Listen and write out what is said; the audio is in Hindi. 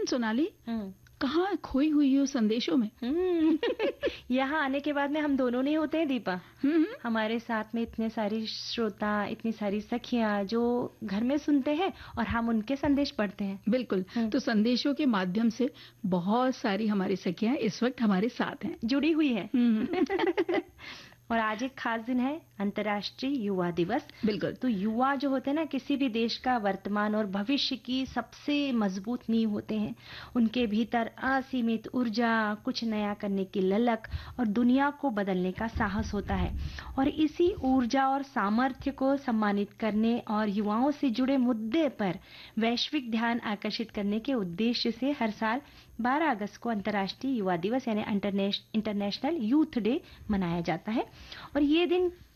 सोनाली, कहाँ खोई हुई हो संदेशों में? यहाँ आने के बाद में हम दोनों नहीं होते हैं दीपा। हमारे साथ में इतने सारी श्रोता, इतनी सारी सखियां जो घर में सुनते हैं और हम उनके संदेश पढ़ते हैं। बिल्कुल। तो संदेशों के माध्यम से बहुत सारी हमारी सखियां इस वक्त हमारे साथ हैं, जुड़ी हुई है। और आज एक खास दिन है, अंतर्राष्ट्रीय युवा दिवस। बिल्कुल। तो युवा जो होते हैं ना, किसी भी देश का वर्तमान और भविष्य की सबसे मजबूत नींव होते हैं। उनके भीतर असीमित ऊर्जा, कुछ नया करने की ललक और दुनिया को बदलने का साहस होता है। और इसी ऊर्जा और सामर्थ्य को सम्मानित करने और युवाओं से जुड़े मुद्दे पर वैश्विक ध्यान आकर्षित करने के उद्देश्य से हर साल 12 अगस्त को अंतर्राष्ट्रीय युवा दिवस यानी इंटरनेशनल यूथ डे मनाया जाता है। और ये दिन